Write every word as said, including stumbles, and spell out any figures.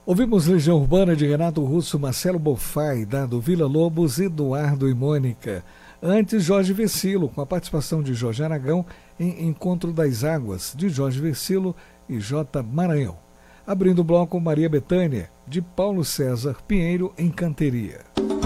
Ouvimos Legião Urbana de Renato Russo, Marcelo Boffay, dado Vila Lobos, Eduardo e Mônica. Antes, Jorge Vecilo, com a participação de Jorge Aragão em Encontro das Águas, de Jorge Vecilo e J. Maranhão. Abrindo o bloco, Maria Bethânia, de Paulo César Pinheiro, em Canteria.